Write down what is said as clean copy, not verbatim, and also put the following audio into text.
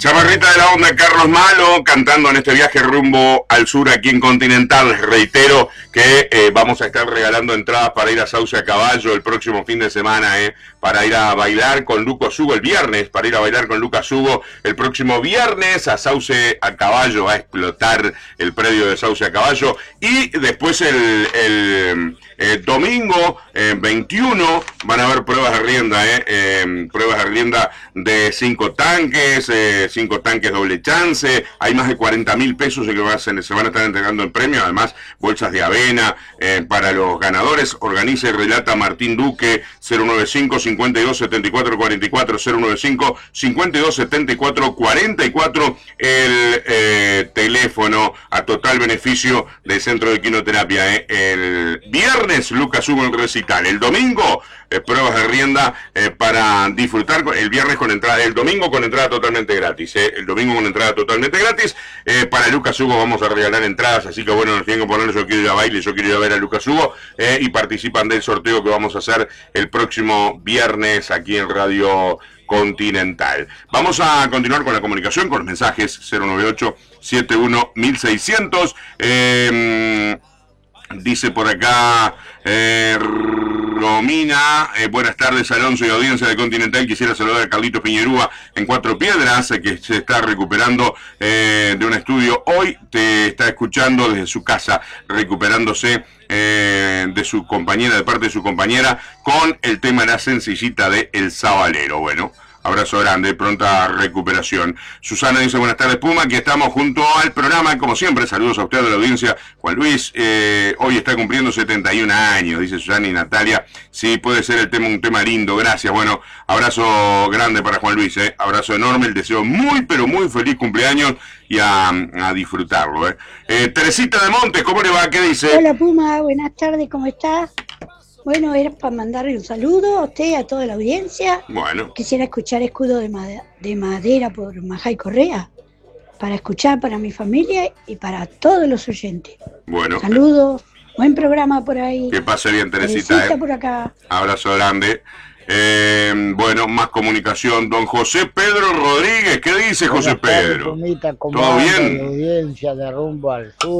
Chamarrita de la onda, Carlos Malo, cantando en este viaje rumbo al sur aquí en Continental. Les reitero que vamos a estar regalando entradas para ir a Sauce a Caballo el próximo fin de semana, para ir a bailar con Lucas Hugo el viernes, para ir a bailar con Lucas Hugo el próximo viernes a Sauce a Caballo, va a explotar el predio de Sauce a Caballo. Y después el domingo 21 van a haber pruebas de rienda, pruebas de rienda de 5 tanques, 5 tanques doble chance. Hay más de 40.000 pesos que se van a estar entregando en premio, además bolsas de avena para los ganadores. Organiza y relata Martín Duque, 095-5274-44, 095-5274-44, el teléfono a total beneficio del Centro de Quinoterapia. El viernes Lucas Hugo en recital, el domingo pruebas de rienda para disfrutar, el viernes con entrada, el domingo con entrada totalmente gratis, el domingo con entrada totalmente gratis. Para Lucas Hugo vamos a regalar entradas, así que bueno, nos tienen que poner yo quiero ir a baile, yo quiero ir a ver a Lucas Hugo, y participan del sorteo que vamos a hacer el próximo viernes aquí en Radio Continental. Vamos a continuar con la comunicación, con los mensajes 098-71-1600. Dice por acá Romina, buenas tardes Alonso y audiencia de Continental. Quisiera saludar a Carlitos Piñerúa en Cuatro Piedras, que se está recuperando de un estudio. Hoy te está escuchando desde su casa, recuperándose de su compañera, de parte de su compañera, con el tema de la sencillita de El Sabalero. Bueno, abrazo grande, pronta recuperación. Susana dice, buenas tardes Puma, aquí estamos junto al programa, como siempre, saludos a usted de la audiencia. Juan Luis, hoy está cumpliendo 71 años, dice Susana y Natalia. Sí, puede ser el tema un tema lindo, gracias. Bueno, abrazo grande para Juan Luis, abrazo enorme, el deseo muy, pero muy feliz cumpleaños y a disfrutarlo. Teresita de Montes, ¿cómo le va? ¿Qué dice? Hola Puma, buenas tardes, ¿cómo estás? Bueno, era para mandarle un saludo a usted y a toda la audiencia. Bueno. Quisiera escuchar Escudo de Madera por Majay Correa, para escuchar para mi familia y para todos los oyentes. Bueno. Saludos, buen programa por ahí. Que pase bien, Teresita. Por acá. Abrazo grande. Bueno, más comunicación. Don José Pedro Rodríguez, ¿qué dice José Pedro? Tomita, ¿Todo bien? La audiencia de Rumbo al Sur.